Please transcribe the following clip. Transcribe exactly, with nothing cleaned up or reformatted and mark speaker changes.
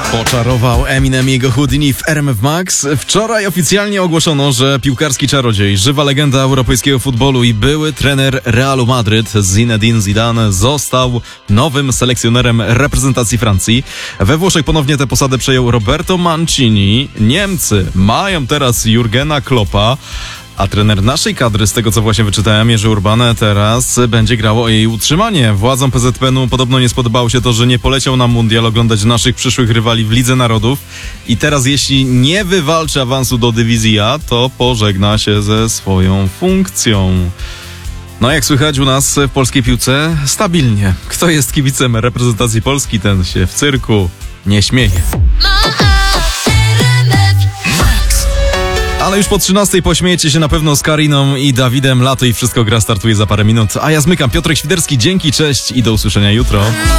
Speaker 1: Poczarował Eminem i jego Houdini w R M F Max. Wczoraj oficjalnie ogłoszono, że piłkarski czarodziej, żywa legenda europejskiego futbolu i były trener Realu Madryt Zinedine Zidane został nowym selekcjonerem reprezentacji Francji. We Włoszech ponownie tę posadę przejął Roberto Mancini. Niemcy mają teraz Jurgena Kloppa. A trener naszej kadry, z tego co właśnie wyczytałem, Jerzy Urban, teraz będzie grał o jej utrzymanie. Władzom P Z P N-u podobno nie spodobało się to, że nie poleciał na mundial oglądać naszych przyszłych rywali w Lidze Narodów. I teraz jeśli nie wywalczy awansu do dywizji A, to pożegna się ze swoją funkcją. No jak słychać u nas w polskiej piłce, stabilnie. Kto jest kibicem reprezentacji Polski, ten się w cyrku nie śmieje. Ale już po trzynastej pośmiejecie się na pewno z Kariną i Dawidem. Lato i Wszystko gra startuje za parę minut. A ja zmykam. Piotrek Świderski, dzięki, cześć i do usłyszenia jutro.